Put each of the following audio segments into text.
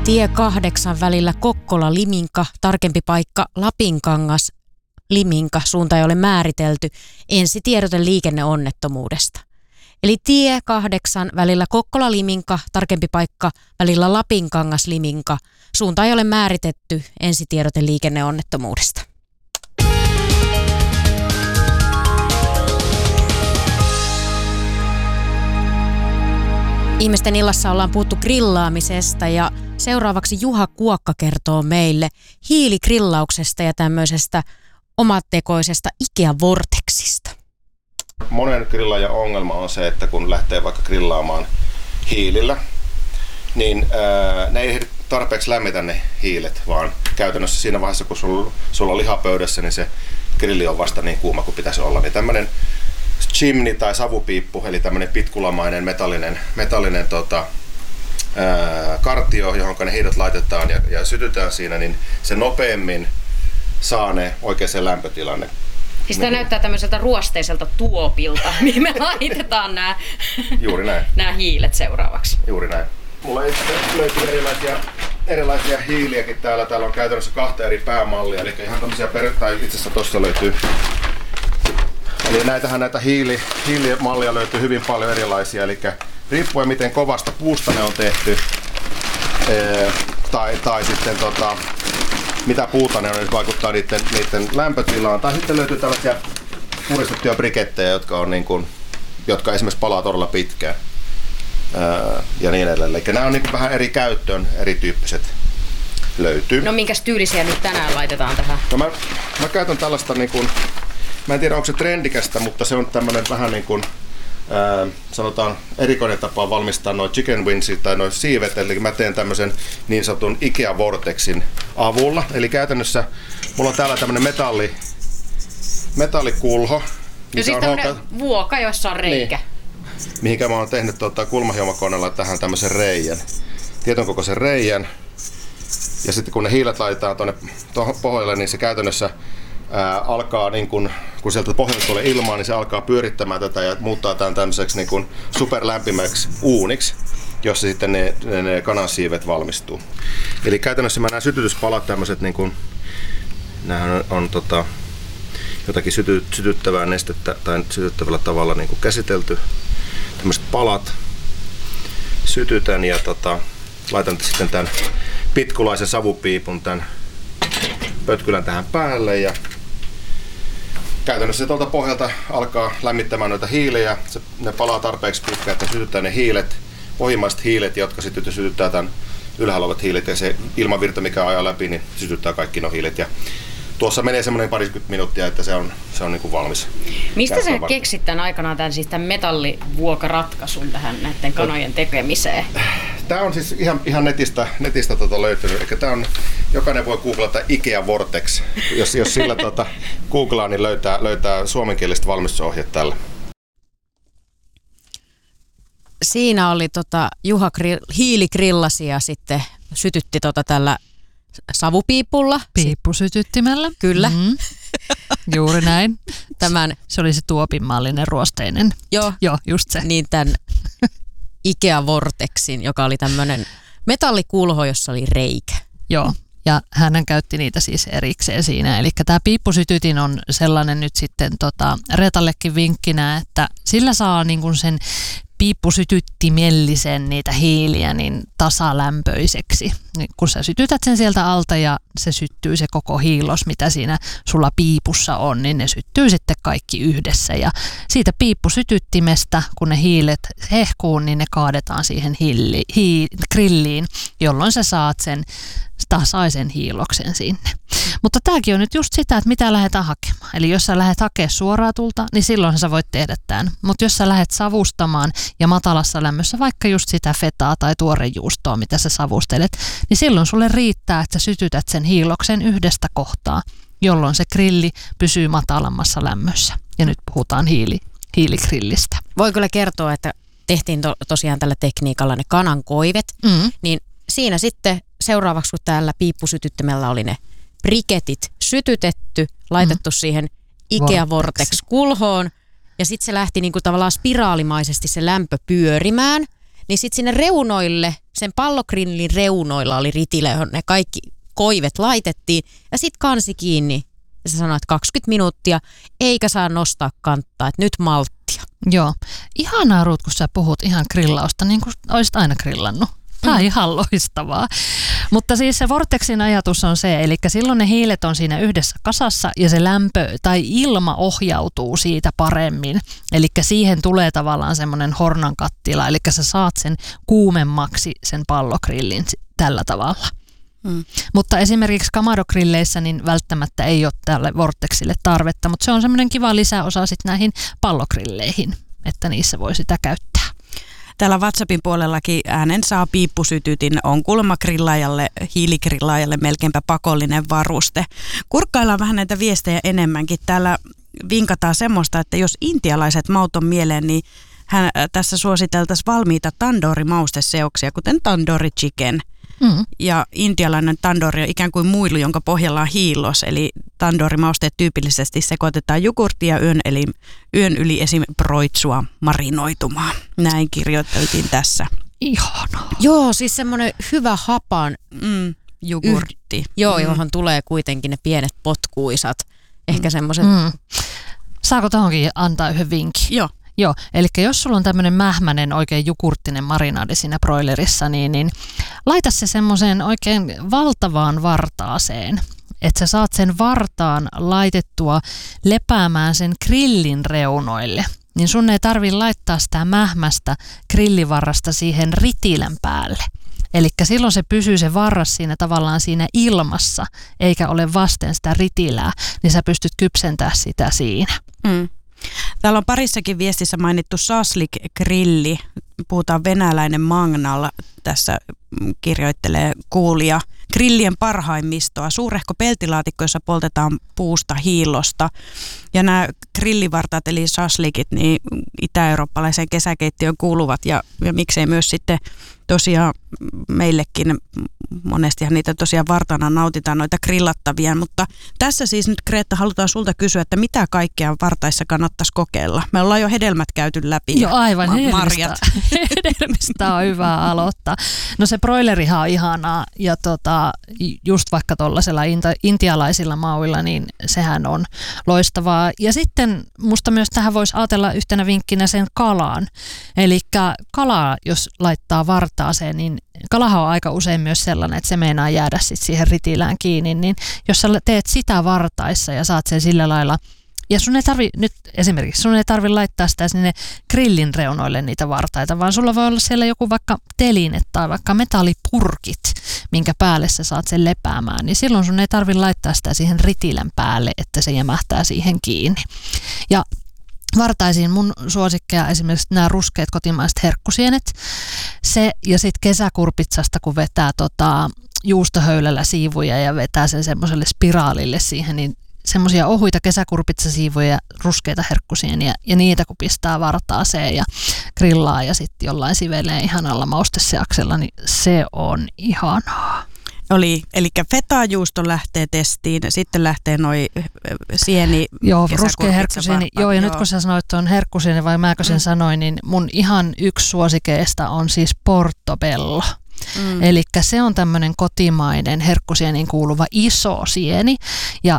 Tie 8 välillä Kokkola-Liminka, tarkempi paikka Lapinkangas, Liminka, suunta ei ole määritelty, ensitiedote liikenneonnettomuudesta. Eli tie 8 välillä Kokkola-Liminka, tarkempi paikka välillä Lapinkangas, Liminka, suunta ei ole määritetty, ensitiedote liikenneonnettomuudesta. Ihmisten illassa ollaan puhuttu grillaamisesta ja seuraavaksi Juha Kuokka kertoo meille hiiligrillauksesta ja tämmöisestä omatekoisesta Ikea-vorteksista. Monen grillaajan ongelma on se, että kun lähtee vaikka grillaamaan hiilillä, niin ne ei tarpeeksi lämmitä ne hiilet, vaan käytännössä siinä vaiheessa, kun sulla on liha pöydässä, niin se grilli on vasta niin kuuma kuin pitäisi olla. Niin tämmöinen chimney tai savupiippu, eli tämmöinen pitkulamainen metallinen kartio, johon ne hiilet laitetaan ja sytytään siinä, niin se nopeammin saa ne oikeaan lämpötilanne. Siis tämä näyttää tämmöiseltä ruosteiselta tuopilta, mihin me laitetaan nämä hiilet seuraavaksi. Juuri näin. Mulla löytyy erilaisia hiiliäkin täällä. Täällä on käytännössä 2 eri päämallia, eli ihan tämmöisiä itse asiassa tuossa löytyy. Eli näitä hiilimallia löytyy hyvin paljon erilaisia, eli riippuen miten kovasta puusta ne on tehty, tai sitten mitä puuta ne on, niin vaikuttaa niiden lämpötilaan. Tai sitten löytyy tällaisia puristettuja brikettejä, jotka esimerkiksi palaa todella pitkään. Ja niin edelleen. Eli nämä on vähän eri käyttöön, erityyppiset löytyy. No minkäs tyylisiä nyt tänään laitetaan tähän? No mä käytän tällaista, mä en tiedä onko se trendikästä, mutta se on tämmönen vähän sanotaan erikoinen tapa valmistaa noin chicken wingsit tai noin siivet, eli mä teen tämmöisen niin sanotun Ikea-vortexin avulla. Eli käytännössä mulla on täällä tämmönen metallikulho. Ja siis tämmönen vuoka, jossa on reikä. Niin, mihinkä mä oon tehnyt kulmahiomakoneella tähän tämmöisen reijän. Tietyn kokoisen reijän. Ja sitten kun ne hiilet laitetaan tuohon pohjalle, niin se käytännössä alkaa, kun sieltä pohjalta tulee ilmaa, niin se alkaa pyörittämään tätä ja muuttaa tämän tämmöiseksi superlämpimäksi uuniksi, jossa sitten ne kanansiivet valmistuu. Eli käytännössä nämä sytytyspalat, tämmöiset, nämähän on jotakin sytyttävää nestettä tai sytyttävällä tavalla käsitelty. Tämmöiset palat sytytän ja laitan sitten tämän pitkulaisen savupiipun tämän pötkylän tähän päälle ja käytännössä tuolta pohjalta alkaa lämmittämään noita hiiliä. Ne palaa tarpeeksi pitkään, että sytyttää ne hiilet, pohjimmaiset hiilet, jotka sitten sytyttää tämän ylhäällä olevat hiilet ja se ilmavirta, mikä ajaa läpi, niin sytyttää kaikki nuo hiilet. Ja tuossa menee semmoinen 20 minuuttia, että se on valmis. Mistä sä keksit tämän aikanaan tämän metallivuokaratkaisun tähän näiden kanojen tekemiseen? Tämä on siis ihan netistä löytynyt. Eli tämä on, jokainen voi googlata Ikea Vortex. Jos sillä googlaa, niin löytää suomenkieliset valmistusohjeet tällä. Siinä oli Juha hiiligrillasi ja sitten sytytti tällä savupiipulla. Piippusytyttimellä. Kyllä. Mm-hmm. Juuri näin. Se oli se tuopinmallinen ruosteinen. Joo, just se. Niin tämän Ikea Vortexin, joka oli tämmöinen metallikulho, jossa oli reikä. Joo, ja hän käytti niitä siis erikseen siinä. Eli tämä piippusytytin on sellainen nyt sitten Reetallekin vinkkinä, että sillä saa sen piippusytyttimellisen niitä hiiliä niin tasalämpöiseksi. Kun sä sytytät sen sieltä alta ja se syttyy se koko hiilos, mitä siinä sulla piipussa on, niin ne syttyy sitten kaikki yhdessä. Ja siitä piippusytyttimestä, kun ne hiilet hehkuu, niin ne kaadetaan siihen grilliin, jolloin sä saat sen tasaisen hiiloksen sinne. Mutta tämäkin on nyt just sitä, että mitä lähdetään hakemaan. Eli jos sä lähdet hakemaan suoraa tulta, niin silloin sä voit tehdä tämän. Mutta jos sä lähdet savustamaan ja matalassa lämmössä vaikka just sitä fetaa tai tuorejuustoa, mitä sä savustelet, niin silloin sulle riittää, että sä sytytät sen hiiloksen yhdestä kohtaa, jolloin se grilli pysyy matalammassa lämmössä. Ja nyt puhutaan hiiligrillistä. Voi kyllä kertoa, että tehtiin tosiaan tällä tekniikalla ne kanankoivet, niin siinä sitten seuraavaksi, kun täällä piippusytyttimellä oli ne briketit sytytetty, laitettu siihen Ikea Vortex-kulhoon ja sitten se lähti tavallaan spiraalimaisesti se lämpö pyörimään niin sitten sinne reunoille, sen pallokrillin reunoilla oli ritile, johon ne kaikki koivet laitettiin ja sitten kansi kiinni. Ja sä sanoit 20 minuuttia, eikä saa nostaa kanttaa, että nyt malttia. Joo. Ihanaa, Ruut, kun sä puhut ihan grillausta, niin kuin olisit aina grillannut. Tämä on ihan loistavaa. Mutta siis se vortexin ajatus on se, eli silloin ne hiilet on siinä yhdessä kasassa ja se lämpö tai ilma ohjautuu siitä paremmin. Eli siihen tulee tavallaan semmoinen hornankattila, eli sä saat sen kuumemmaksi sen pallokrillin tällä tavalla. Mutta esimerkiksi Kamado-grilleissä niin välttämättä ei ole tälle vortexille tarvetta, mutta se on semmoinen kiva lisäosa sitten näihin pallogrilleihin, että niissä voi sitä käyttää. Täällä WhatsAppin puolellakin äänen saa piippusytytin, on kuulemma hiiligrillaajalle melkeinpä pakollinen varuste. Kurkkaillaan vähän näitä viestejä enemmänkin. Täällä vinkataan semmoista, että jos intialaiset maut on mieleen, niin tässä suositeltaisiin valmiita tandoori-mausteseoksia, kuten tandoori chicken. Ja intialainen tandoori on ikään kuin muilu, jonka pohjalla on hiilos, eli tandoori-mausteet tyypillisesti sekoitetaan jogurttia yön yli esim. Broitsua marinoitumaan. Näin kirjoiteltiin tässä. Ihanaa. Joo, siis semmoinen hyvä hapan jogurtti. Johon tulee kuitenkin ne pienet potkuisat. Ehkä semmoiset. Saako tuohonkin antaa yhden vinkin? Joo, eli jos sulla on tämmöinen mähmäinen, oikein jogurttinen marinaadi siinä broilerissa, niin laita se semmoiseen oikein valtavaan vartaaseen, että sä saat sen vartaan laitettua lepäämään sen grillin reunoille. Niin sun ei tarvitse laittaa sitä mähmästä grillivarrasta siihen ritilän päälle. Eli silloin se pysyy se varras siinä tavallaan siinä ilmassa, eikä ole vasten sitä ritilää, niin sä pystyt kypsentämään sitä siinä. Täällä on parissakin viestissä mainittu shashlik-grilli. Puhutaan venäläinen Magnal. Tässä kirjoittelee kuulija. Grillien parhaimmistoa. Suurehko peltilaatikko, jossa poltetaan puusta hiilosta. Ja nämä grillivartaat eli shashlikit niin itä-eurooppalaiseen kesäkeittiöön kuuluvat ja miksei myös sitten tosiaan meillekin monestihan niitä tosiaan vartana nautitaan noita grillattavia, mutta tässä siis nyt Greta halutaan sulta kysyä, että mitä kaikkea vartaissa kannattaisi kokeilla. Me ollaan jo hedelmät käyty läpi. Joo, aivan hedelmistä on hyvä aloittaa. No se broilerihan on ihanaa ja just vaikka tuollaisella intialaisilla mauilla, niin sehän on loistavaa. Ja sitten musta myös tähän voisi ajatella yhtenä vinkkinä sen kalaan. Eli kalaa, jos laittaa vartaaseen, niin kalahan on aika usein myös sellainen, että se meinaa jäädä sit siihen ritilään kiinni. Niin jos sä teet sitä vartaissa ja saat sen sillä lailla, ja sun ei tarvi laittaa sitä sinne grillin reunoille niitä vartaita, vaan sulla voi olla siellä joku vaikka teline tai vaikka metallipurkit, minkä päälle sä saat sen lepäämään, niin silloin sun ei tarvi laittaa sitä siihen ritilän päälle, että se jämähtää siihen kiinni. Ja vartaisiin mun suosikkeja esimerkiksi nämä ruskeat kotimaiset herkkusienet. Se ja sitten kesäkurpitsasta, kun vetää juustohöylällä siivuja ja vetää sen semmoiselle spiraalille siihen, niin semmoisia ohuita kesäkurpitsasiivuja, ruskeita herkkusieniä ja niitä kun pistää vartaaseen ja grillaa ja sitten jollain sivelee ihanalla mausteseaksella, niin se on ihanaa. Eli fetajuusto lähtee testiin, sitten lähtee noi sieni. Joo, ruskea herkkusieni. Joo, ja nyt kun sä sanoit tuon herkkusieni vai mäkö sen sanoin, niin mun ihan yksi suosikeista on siis portobello. Eli se on tämmöinen kotimainen herkkusieniin kuuluva iso sieni ja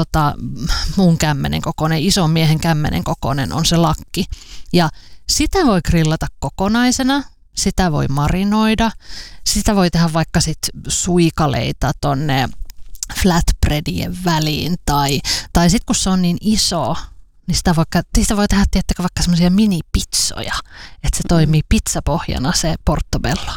mun kämmenen kokoinen, ison miehen kämmenen kokoinen on se lakki. Ja sitä voi grillata kokonaisena, sitä voi marinoida, sitä voi tehdä vaikka sit suikaleita tonne flatbreadien väliin tai sit kun se on niin iso, niin sitä voi tehdä tiettäkö vaikka semmoisia minipizzoja, että se toimii pizzapohjana se portobello.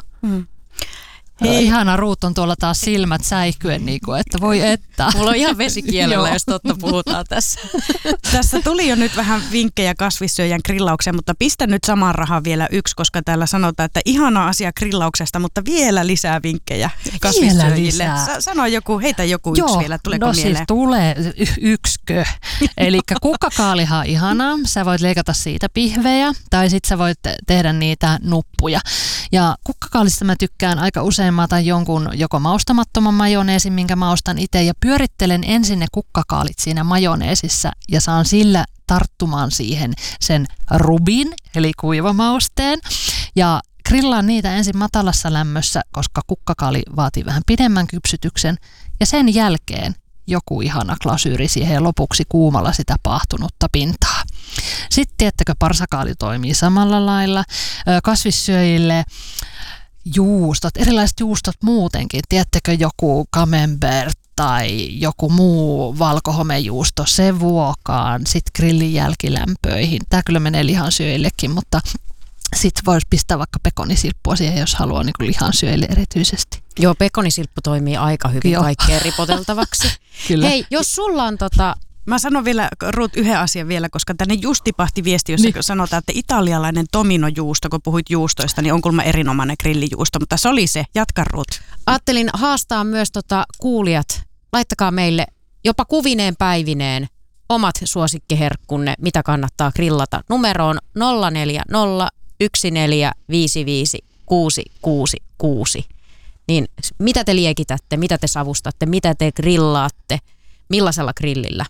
Ihana Ruut on tuolla taas silmät säihkyen, että voi että. Mulla on ihan vesikielellä, jos totta puhutaan tässä. Tässä tuli jo nyt vähän vinkkejä kasvissyöjän grillaukseen, mutta pistä nyt saman rahan vielä yksi, koska täällä sanotaan, että ihana asia grillauksesta, mutta vielä lisää vinkkejä kasvissyöjille. Sano heitä joku yksi vielä, tuleeko mieleen? Siis tulee yksikö. Eli kukkakaalihan on ihanaa, sä voit leikata siitä pihvejä tai sit sä voit tehdä niitä nuppuja. Ja kukkakaalista mä tykkään aika usein, mä otan jonkun joko maustamattoman majoneesin, minkä maustan itse ja pyörittelen ensin ne kukkakaalit siinä majoneesissa ja saan sillä tarttumaan siihen sen rubin, eli kuivamausteen. Ja grillaa niitä ensin matalassa lämmössä, koska kukkakaali vaatii vähän pidemmän kypsytyksen. Ja sen jälkeen joku ihana glasyyri siihen ja lopuksi kuumalla sitä paahtunutta pintaa. Sitten tiedättekö, parsakaali toimii samalla lailla. Kasvissyöjille juustot, erilaiset juustot muutenkin. Tiedättekö, joku camembert tai joku muu valkohomejuusto, se vuokaan sitten grillin jälkilämpöihin. Tämä kyllä menee lihansyöjillekin, mutta sitten voisi pistää vaikka pekonisilppua siihen, jos haluaa niin kuin lihansyöjille erityisesti. Joo, pekonisilppu toimii aika hyvin kaikkeen ripoteltavaksi. Kyllä. Hei, jos sulla on Mä sanon vielä, Ruut, yhden asian vielä, koska tänne just tipahti viesti, jossa sanotaan, että italialainen tominojuusto, kun puhuit juustoista, niin on kuulemma erinomainen grillijuusto, mutta se oli se. Jatka, Ruut. Ajattelin haastaa myös kuulijat. Laittakaa meille jopa kuvineen päivineen omat suosikkiherkkunne, mitä kannattaa grillata. Numero on 0401455666. Niin mitä te liekitätte, mitä te savustatte, mitä te grillaatte, millaisella grillillä?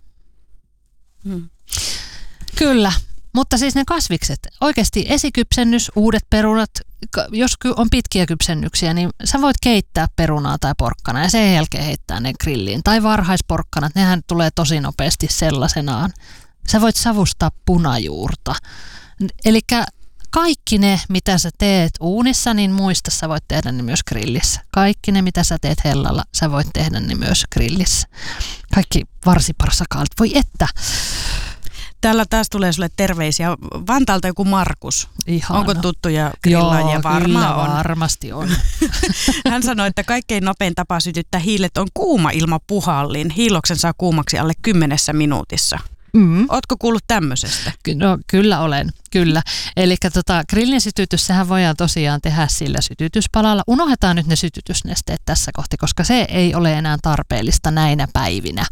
Kyllä, mutta siis ne kasvikset, oikeasti esikypsennys, uudet perunat, jos on pitkiä kypsennyksiä, niin sä voit keittää perunaa tai porkkana ja sen jälkeen heittää ne grilliin. Tai varhaisporkkanat, nehän tulee tosi nopeasti sellaisenaan. Sä voit savustaa punajuurta. Elikkä kaikki ne, mitä sä teet uunissa, niin muista sä voit tehdä ne myös grillissä. Kaikki ne, mitä sä teet hellalla, sä voit tehdä ne myös grillissä. Kaikki varsiparsakaalit. Voi että. Täällä taas tulee sulle terveisiä. Vantaalta joku Markus. Ihana. Onko tuttuja grillaajia? Joo, Varmaan on. Varmasti on. Hän sanoi, että kaikkein nopein tapa sytyttää hiilet on kuuma ilma puhallin. Hiiloksen saa kuumaksi alle 10 minuutissa. Ootko kuullut tämmöisestä? No, kyllä olen, kyllä. Eli grillin sytytys, sehän voidaan tosiaan tehdä sillä sytytyspalalla. Unohdetaan nyt ne sytytysnesteet tässä kohti, koska se ei ole enää tarpeellista näinä päivinä.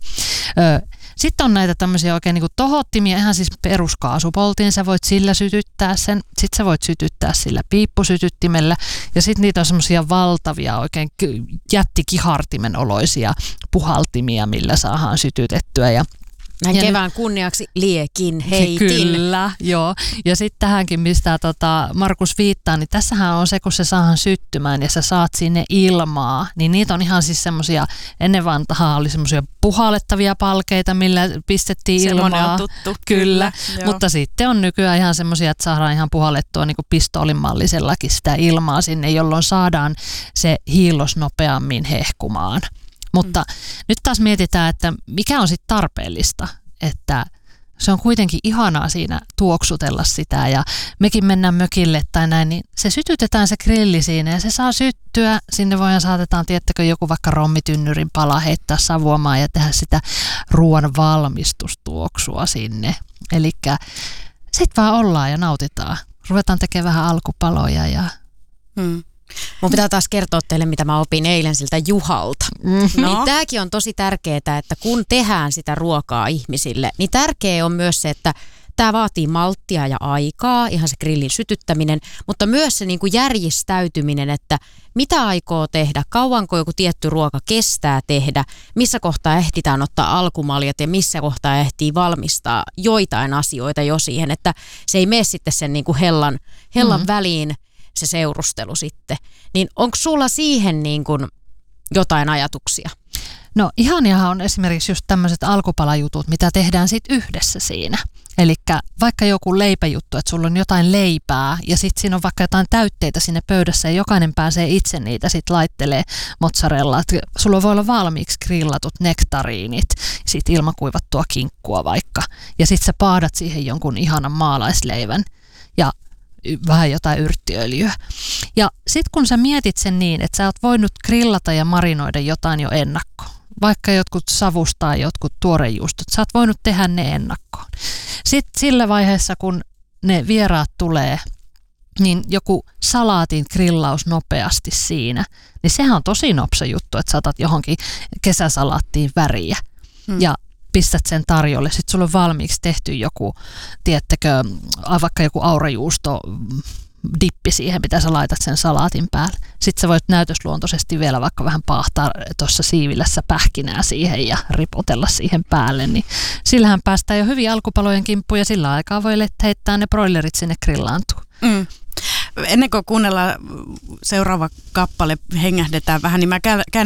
Sitten on näitä tämmöisiä oikein niin kuin tohottimia, ihan siis peruskaasupoltiin, sä voit sillä sytyttää sen. Sitten sä voit sytyttää sillä piippusytyttimellä. Ja sitten niitä on semmoisia valtavia oikein jättikihartimen oloisia puhaltimia, millä saadaan sytytettyä. Ja kevään kunniaksi liekin heitin. Kyllä, joo. Ja sitten tähänkin, mistä Markus viittaa, niin tässähän on se, kun se saadaan syttymään ja sä saat sinne ilmaa, niin niitä on ihan siis semmoisia, ennen vanhaa oli semmoisia puhallettavia palkeita, millä pistettiin semmoinen ilmaa. On tuttu. Kyllä, mutta sitten on nykyään ihan semmoisia, että saadaan ihan puhallettua niin kuin pistoolinmallisellakin sitä ilmaa sinne, jolloin saadaan se hiillos nopeammin hehkumaan. Mutta nyt taas mietitään, että mikä on sitten tarpeellista, että se on kuitenkin ihanaa siinä tuoksutella sitä ja mekin mennään mökille tai näin, niin se sytytetään se grilli siinä ja se saa syttyä. Sinne voidaan saatetaan, tiettäkö, joku vaikka rommitynnyrin pala heittää savuamaan ja tehdä sitä ruoan valmistustuoksua sinne. Elikkä sitten vaan ollaan ja nautitaan. Ruvetaan tekemään vähän alkupaloja ja Mun pitää taas kertoa teille, mitä mä opin eilen siltä Juhalta. No. Niin tääkin on tosi tärkeää, että kun tehdään sitä ruokaa ihmisille, niin tärkeää on myös se, että tämä vaatii malttia ja aikaa, ihan se grillin sytyttäminen, mutta myös se niin kuin järjistäytyminen, että mitä aikoo tehdä, kauanko joku tietty ruoka kestää tehdä, missä kohtaa ehtitään ottaa alkumaljat ja missä kohtaa ehtii valmistaa joitain asioita jo siihen, että se ei mene sitten sen niin kuin hellan väliin se seurustelu sitten. Niin onko sulla siihen niin kuin jotain ajatuksia? No ihaniahan on esimerkiksi just tämmöiset alkupalajutut, mitä tehdään sitten yhdessä siinä. Eli vaikka joku leipäjuttu, että sulla on jotain leipää ja sitten siinä on vaikka jotain täytteitä sinne pöydässä ja jokainen pääsee itse niitä sitten laittelee mozzarellaa. Sulla voi olla valmiiksi grillatut nektariinit, sitten ilmakuivattua kinkkua vaikka. Ja sitten sä paadat siihen jonkun ihanan maalaisleivän ja vähän jotain yrttiöljyä. Ja sitten kun sä mietit sen niin, että sä oot voinut grillata ja marinoida jotain jo ennakkoon, vaikka jotkut savustaa, jotkut tuorejuustot, sä oot voinut tehdä ne ennakkoon. Sitten sillä vaiheessa, kun ne vieraat tulee, niin joku salaatin grillaus nopeasti siinä, niin sehän on tosi nopsa juttu, että saatat johonkin kesäsalaattiin väriä ja pistät sen tarjolle. Sitten sulla on valmiiksi tehty joku, tiedättekö, vaikka joku aurajuusto dippi siihen, mitä sä laitat sen salaatin päälle. Sitten sä voit näytösluontoisesti vielä vaikka vähän paahtaa tuossa siivilässä pähkinää siihen ja ripotella siihen päälle. Niin sillähän päästään jo hyvin alkupalojen kimppuun ja sillä aikaa voi heittää ne broilerit sinne grillaantuun. ennen kuin kuunnellaan seuraava kappale, hengähdetään vähän, niin mä käyn